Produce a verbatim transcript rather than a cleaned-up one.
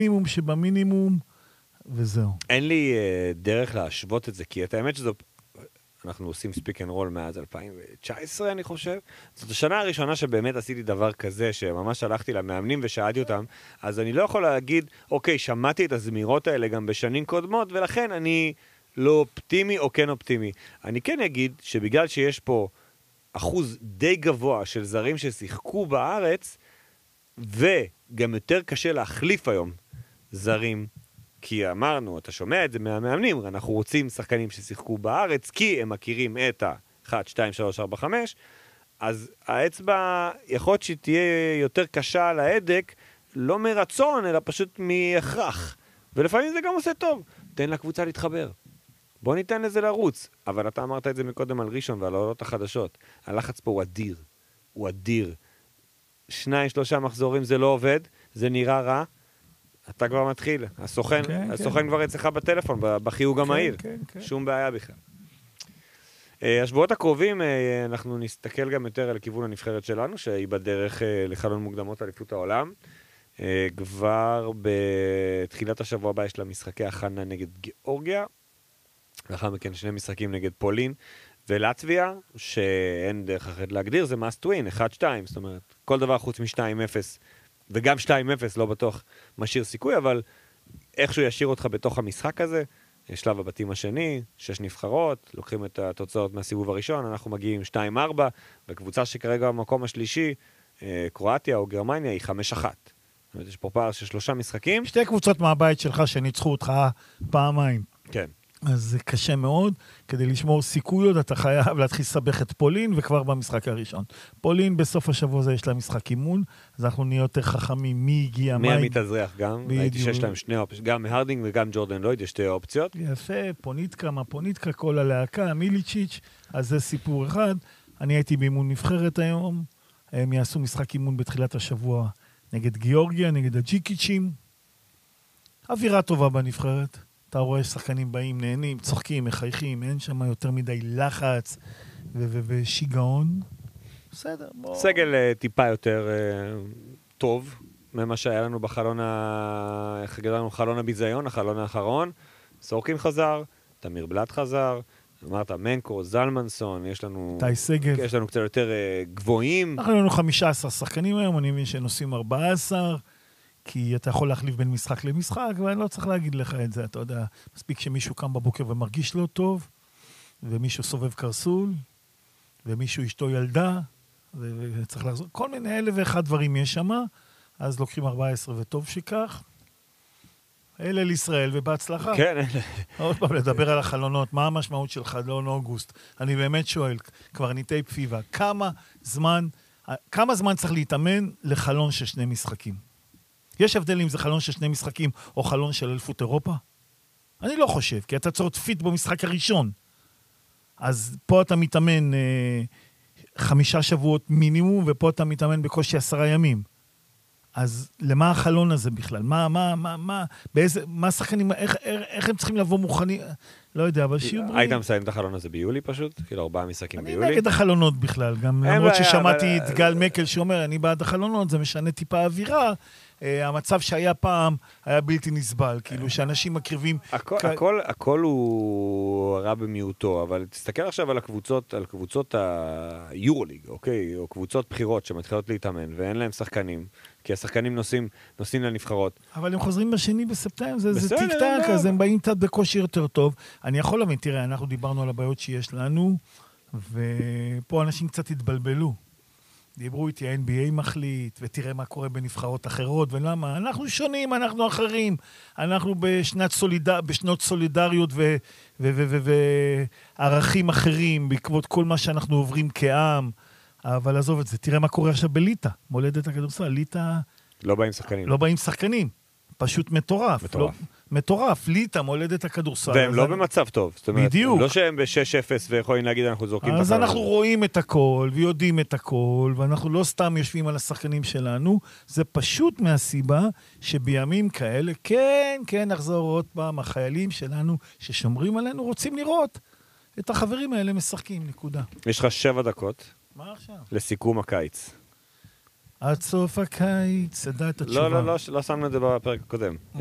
מינימום שבמינימום, וזהו. אין לי uh, דרך להשוות את זה, כי את האמת שזו, אנחנו עושים ספיק אנד רול מאז אלפיים תשע עשרה, אני חושב. זאת השנה הראשונה שבאמת עשיתי דבר כזה, שממש הלכתי למאמנים ושאלתי אותם, אז אני לא יכול להגיד, אוקיי, שמעתי את הזמירות האלה גם בשנים קודמות, ולכן אני לא אופטימי או כן אופטימי. אני כן אגיד שבגלל שיש פה אחוז די גבוה של זרים ששיחקו בארץ, וגם יותר קשה להחליף היום זרים, כי אמרנו, אתה שומע את זה מהמאמנים, אנחנו רוצים שחקנים ששיחקו בארץ, כי הם מכירים את ה-אחת, שתיים, שלוש, ארבע, חמש, אז האצבע יכול להיות שתהיה יותר קשה על ההדק, לא מרצון, אלא פשוט מהכרח. ולפעמים זה גם עושה טוב. תן לקבוצה להתחבר. בוא ניתן לזה לרוץ. אבל אתה אמרת את זה מקודם על ראשון ועל העולות החדשות. הלחץ פה הוא אדיר. הוא אדיר. שניים, שלושה מחזורים זה לא עובד, זה נראה רע. אתה כבר מתחיל. הסוכן, כן, הסוכן כן. כבר אצלך בטלפון, בחיוג כן, המהיר. כן, כן. שום בעיה בכלל. השבועות הקרובים, אנחנו נסתכל גם יותר על כיוון הנבחרת שלנו, שהיא בדרך לחלון מוקדמות אליפות העולם. כבר בתחילת השבוע הבא יש לה משחקי הכנה נגד גיאורגיה, לאחר מכן שני משחקים נגד פולין ולטביה, שאין דרך אחרת להגדיר, זה must win, אחת שתיים, זאת אומרת, כל דבר חוץ מ-שתיים אפס, וגם שתיים אפס לא בטוח משאיר סיכוי, אבל איכשהו ישאיר אותך בתוך המשחק הזה, שלב הבתים השני, שש נבחרות, לוקחים את התוצאות מהסיבוב הראשון, אנחנו מגיעים שתיים ארבע, וקבוצה שכרגע במקום השלישי, קרואטיה או גרמניה, היא חמש אחת. זאת אומרת, יש פה פער של שלושה משחקים. שתי קבוצות מהבית שלך שניצחו אותך פעמיים. כן. אז זה קשה מאוד, כדי לשמור סיכויות, אתה חייב להתחיל לסבך את פולין, וכבר במשחק הראשון. פולין בסוף השבוע הזה יש לה משחק אימון, אז אנחנו נהיה יותר חכמים מי הגיע, מי המתאזרח גם, ראיתי שיש להם שני אופציות, גם הרדינג וגם ג'ורדן לויד, יש שתי אופציות. יפה, פוניטקה, מה פוניטקה, כל הלהקה, מיליצ'יץ', אז זה סיפור אחד. אני הייתי באימון נבחרת היום, הם יעשו משחק אימון בתחילת השבוע נגד גיאורגיה, נגד הג'יקיצ'ים. אווירה טובה בנבחרת. אתה רואה שחקנים באים, נהנים, צוחקים, מחייכים, אין שם יותר מדי לחץ ושיגעון. בסדר, בוא. סגל טיפה יותר טוב ממה שהיה לנו בחלון ה... איך הגדרנו? חלון הביזיון, החלון האחרון. סורקין חזר, תמיר בלט חזר, אמרת מנקו, זלמנסון, יש לנו... תאי סגב. יש לנו קצת יותר גבוהים. אנחנו לנו חמישה עשר שחקנים היום, אני מבין שנוסעים ארבעה עשר, כי אתה יכול להחליף בין משחק למשחק, ואני לא צריך להגיד לך את זה, אתה יודע, מספיק שמישהו קם בבוקר ומרגיש לא טוב, ומישהו סובב קרסול, ומישהו אשתו ילדה, וצריך לחזור, כל מיני אלף ואחד דברים יש שם, אז לוקחים ארבע עשרה וטוב שכך. אלה לישראל ובהצלחה. כן, אלה. עוד פעם, לדבר על החלונות, מה המשמעות של חלון אוגוסט? אני באמת שואל, קברניטי פפיבה, כמה זמן, כמה זמן צריך להתאמן לחלון של שני משחקים? יש הבדל אם זה חלון של שני משחקים או חלון של אליפות אירופה? אני לא חושב, כי אתה צריך פיט במשחק הראשון. אז פה אתה מתאמן אה, חמישה שבועות מינימום, ופה אתה מתאמן בקושי עשרה ימים. אז למה החלון הזה בכלל? מה, מה, מה, מה, באיזה, מה שחקנים, איך, איך, איך הם צריכים לבוא מוכנים? לא יודע, אבל שיהיו בריאים. היית מסיים את החלון הזה ביולי פשוט? כאילו ארבעה משחקים ביולי? אני נגד החלונות בכלל, גם למרות ששמעתי את גל מקל שאומר, אני בעד החלונות, זה משנה טיפה אווירה. המצב שהיה פעם היה בלתי נסבל, כאילו שאנשים מקריבים... הכל הוא רע במיעוטו, אבל תסתכל עכשיו על הקבוצות, על קבוצות היורוליג, אוקיי? או קבוצות בחירות שמתחילות להתאמן, ואין להם שחקנים, כי השחקנים נוסעים, נוסעים לנבחרות. אבל הם חוזרים בשני בספטמבר, זה טיק טק, אז הם באים קצת בקושי יותר טוב. אני יכול להבין, תראה, אנחנו דיברנו על הבעיות שיש לנו, ופה אנשים קצת התבלבלו. דיברו איתי, ה-אן בי איי מחליט, ותראה מה קורה בנבחרות אחרות, ולמה? אנחנו שונים, אנחנו אחרים. אנחנו בשנת סוליד... בשנות סולידריות וערכים אחרים, בעקבות כל מה שאנחנו עוברים כעם. אבל עזוב את זה, תראה מה קורה עכשיו בליטה, מולדת הכדורסל. ליטה... לא באים שחקנים. לא באים שחקנים. פשוט מטורף. מטורף. לא, מטורף, ליטה, מולדת הכדורסל. והם לא אני... במצב טוב. זאת אומרת, בדיוק. לא שהם ב-שש אפס ויכולים להגיד אנחנו זורקים את הכל. אז אנחנו רואים את הכל ויודעים את הכל, ואנחנו לא סתם יושבים על השחקנים שלנו, זה פשוט מהסיבה שבימים כאלה, כן, כן, נחזור עוד פעם, החיילים שלנו ששומרים עלינו רוצים לראות את החברים האלה משחקים, נקודה. יש לך שבע דקות. מה עכשיו? לסיכום הקיץ. עד סוף הקיץ, ידע את התשובה. לא, לא, לא, לא שמנו את זה בפרק הקודם.